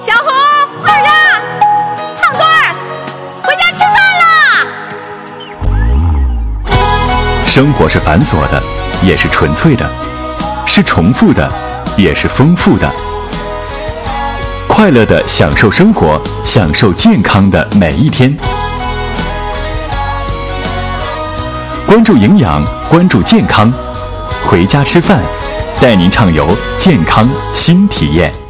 小红、二丫、胖墩儿，回家吃饭啦！ 生活是繁琐的，也是纯粹的，是重复的，也是丰富的。快乐的享受生活，享受健康的每一天。关注营养，关注健康，回家吃饭，带您畅游健康新体验。